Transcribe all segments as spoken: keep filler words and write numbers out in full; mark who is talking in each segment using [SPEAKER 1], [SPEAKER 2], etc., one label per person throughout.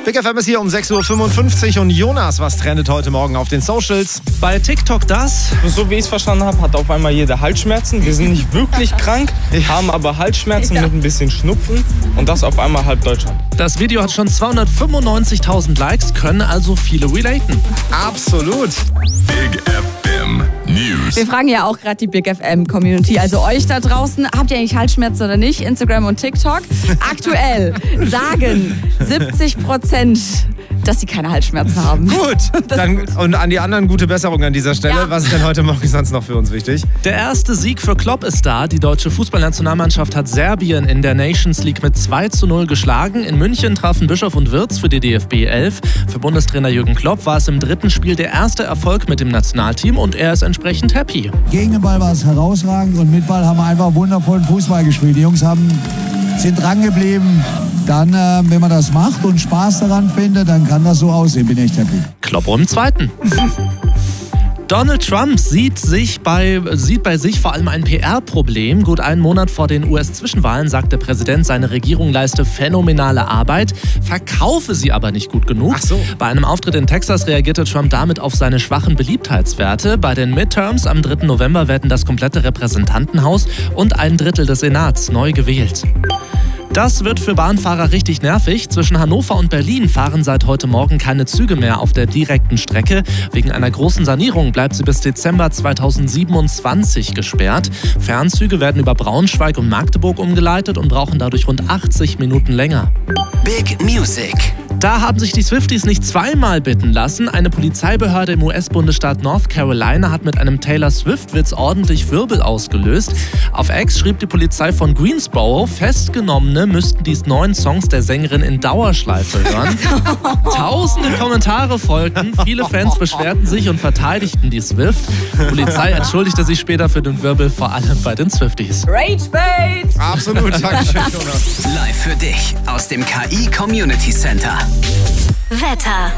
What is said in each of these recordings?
[SPEAKER 1] Big F M ist hier um sechs Uhr fünfundfünfzig und Jonas, was trendet heute Morgen auf den Socials?
[SPEAKER 2] Bei TikTok das.
[SPEAKER 3] So wie ich es verstanden habe, hat auf einmal jeder Halsschmerzen. Wir sind nicht wirklich krank, haben aber Halsschmerzen ja. mit ein bisschen Schnupfen und das auf einmal halb Deutschland.
[SPEAKER 2] Das Video hat schon zweihundertfünfundneunzigtausend Likes, können also viele relaten.
[SPEAKER 1] Absolut.
[SPEAKER 4] Big F M News.
[SPEAKER 5] Wir fragen ja auch gerade die Big F M Community, also euch da draußen, habt ihr eigentlich Halsschmerzen oder nicht? Instagram und TikTok. Aktuell sagen siebzig Prozent, dass sie keine Halsschmerzen haben.
[SPEAKER 1] Gut, dann, gut. Und an die anderen gute Besserung an dieser Stelle. Ja. Was ist denn heute Morgen sonst noch für uns wichtig?
[SPEAKER 2] Der erste Sieg für Klopp ist da. Die deutsche Fußballnationalmannschaft hat Serbien in der Nations League mit zwei zu null geschlagen. In München trafen Bischof und Wirtz für die D F B elf. Für Bundestrainer Jürgen Klopp war es im dritten Spiel der erste Erfolg mit dem Nationalteam und er ist entsprechend happy.
[SPEAKER 6] Gegen den Ball war es herausragend und mit Ball haben wir einfach wundervollen Fußball gespielt. Die Jungs haben, sind dran geblieben. Dann, äh, wenn man das macht und Spaß daran findet, dann kann das so aussehen. Bin echt happy.
[SPEAKER 2] Klopp im Zweiten. Donald Trump sieht, sich bei, sieht bei sich vor allem ein P R-Problem. Gut einen Monat vor den U S-Zwischenwahlen sagt der Präsident, seine Regierung leiste phänomenale Arbeit, verkaufe sie aber nicht gut genug.
[SPEAKER 1] Ach so.
[SPEAKER 2] Bei einem Auftritt in Texas reagierte Trump damit auf seine schwachen Beliebtheitswerte. Bei den Midterms am dritten November werden das komplette Repräsentantenhaus und ein Drittel des Senats neu gewählt. Das wird für Bahnfahrer richtig nervig. Zwischen Hannover und Berlin fahren seit heute Morgen keine Züge mehr auf der direkten Strecke. Wegen einer großen Sanierung bleibt sie bis Dezember zweitausendsiebenundzwanzig gesperrt. Fernzüge werden über Braunschweig und Magdeburg umgeleitet und brauchen dadurch rund achtzig Minuten länger.
[SPEAKER 7] Big Music.
[SPEAKER 2] Da haben sich die Swifties nicht zweimal bitten lassen. Eine Polizeibehörde im U S-Bundesstaat North Carolina hat mit einem Taylor Swift-Witz ordentlich Wirbel ausgelöst. Auf X schrieb die Polizei von Greensboro, Festgenommene müssten die neuen Songs der Sängerin in Dauerschleife hören. Tausende Kommentare folgten, viele Fans beschwerten sich und verteidigten die Swift. Die Polizei entschuldigte sich später für den Wirbel, vor allem bei den Swifties.
[SPEAKER 5] Ragebait!
[SPEAKER 1] Absolut, Dankeschön, Jonas.
[SPEAKER 7] Live für dich aus dem K I Community Center.
[SPEAKER 8] Wetter.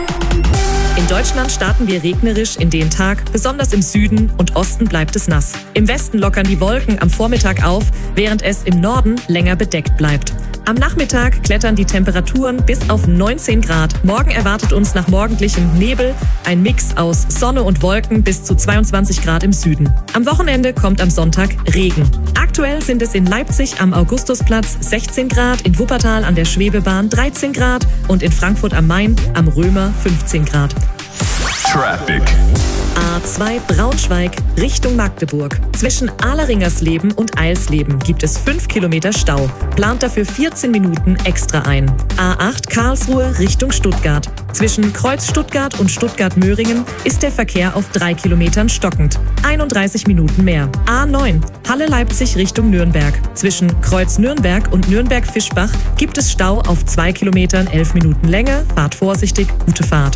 [SPEAKER 8] In Deutschland starten wir regnerisch in den Tag, besonders im Süden und Osten bleibt es nass. Im Westen lockern die Wolken am Vormittag auf, während es im Norden länger bedeckt bleibt. Am Nachmittag klettern die Temperaturen bis auf neunzehn Grad. Morgen erwartet uns nach morgendlichem Nebel ein Mix aus Sonne und Wolken bis zu zweiundzwanzig Grad im Süden. Am Wochenende kommt am Sonntag Regen. Aktuell sind es in Leipzig am Augustusplatz sechzehn Grad, in Wuppertal an der Schwebebahn dreizehn Grad und in Frankfurt am Main am Römer fünfzehn Grad.
[SPEAKER 4] Traffic.
[SPEAKER 8] A zwei Braunschweig Richtung Magdeburg. Zwischen Ahleringsersleben und Eilsleben gibt es fünf Kilometer Stau. Plant dafür vierzehn Minuten extra ein. A acht Karlsruhe Richtung Stuttgart. Zwischen Kreuz Stuttgart und Stuttgart-Möhringen ist der Verkehr auf drei Kilometern stockend. einunddreißig Minuten mehr. A neun Halle Leipzig Richtung Nürnberg. Zwischen Kreuz Nürnberg und Nürnberg-Fischbach gibt es Stau auf zwei Kilometern elf Minuten Länge. Fahrt vorsichtig, gute Fahrt.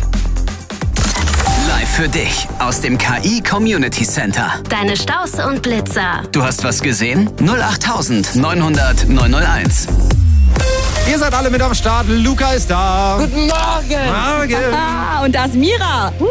[SPEAKER 7] Live für dich aus dem K I Community Center.
[SPEAKER 9] Deine Staus und Blitzer.
[SPEAKER 7] Du hast was gesehen? null acht neunhundert neunhunderteins.
[SPEAKER 1] Ihr seid alle mit am Start. Luca ist da.
[SPEAKER 5] Guten Morgen.
[SPEAKER 1] Morgen.
[SPEAKER 5] Ah, und da ist Mira. Uh,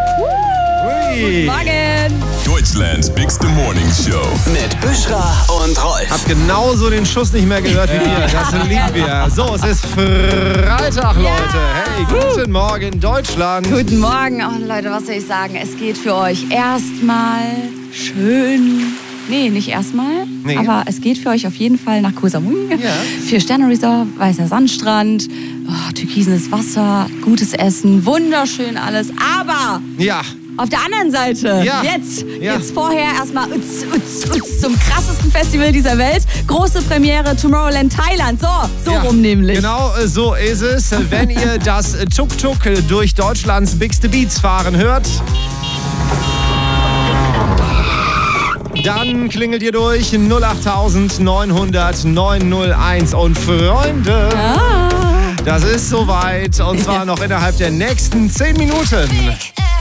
[SPEAKER 5] uh. Guten Morgen.
[SPEAKER 4] Deutschlands Bigste Morning Show.
[SPEAKER 7] Mit Büschra und Rolf.
[SPEAKER 1] Hab genauso den Schuss nicht mehr gehört wie ihr. Das lieben wir. So, es ist Freitag, Leute. Hey, guten Morgen, Deutschland.
[SPEAKER 5] Guten Morgen. Oh, Leute, was soll ich sagen? Es geht für euch erstmal schön. Nee, nicht erstmal. Nee. Aber es geht für euch auf jeden Fall nach Koh Samui.
[SPEAKER 1] Ja.
[SPEAKER 5] Vier-Sterne-Resort, weißer Sandstrand, oh, türkises Wasser, gutes Essen, wunderschön alles. Aber
[SPEAKER 1] ja.
[SPEAKER 5] Auf der anderen Seite,
[SPEAKER 1] ja.
[SPEAKER 5] jetzt,
[SPEAKER 1] ja.
[SPEAKER 5] jetzt vorher erstmal utz, utz, utz, zum krassesten Festival dieser Welt. Große Premiere Tomorrowland Thailand. So, so
[SPEAKER 1] ja,
[SPEAKER 5] rum nämlich.
[SPEAKER 1] Genau, so ist es. Wenn ihr das Tuk-Tuk durch Deutschlands Bigste Beats fahren hört, dann klingelt ihr durch null acht neunhundert neunhunderteins. Und Freunde,
[SPEAKER 5] ah.
[SPEAKER 1] das ist soweit. Und zwar noch innerhalb der nächsten zehn Minuten.